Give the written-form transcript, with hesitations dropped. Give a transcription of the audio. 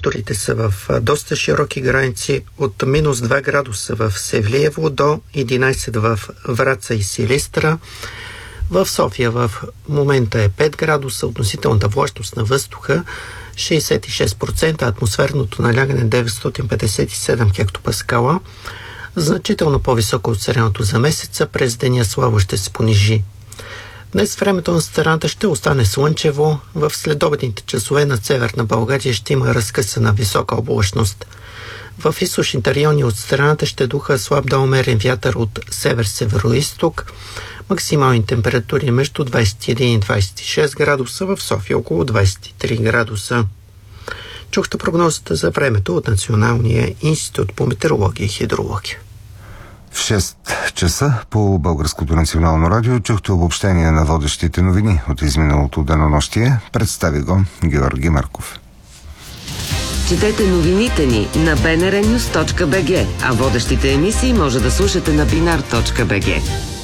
температурите са в доста широки граници от минус 2 градуса в Севлиево до 11 в Враца и Силистра. В София в момента е 5 градуса, относителната влажност на въздуха 66%, атмосферното налягане 957 хектопаскала, значително по-високо от средното за месеца. През деня слабо ще се понижи. Днес времето на страната ще остане слънчево. В следобедните часове над северна България ще има разкъсана висока облачност. В източните райони от страната ще духа слаб до умерен вятър от север-североизток. Максимални температури между 21 и 26 градуса, в София около 23 градуса. Чухте прогнозата за времето от Националния институт по метеорология и хидрология. В 6 часа по Българското национално радио чухте обобщение на водещите новини от изминалото денонощие. Представи го Георги Марков. Четете новините ни на bnrnews.bg, а водещите емисии може да слушате на binar.bg.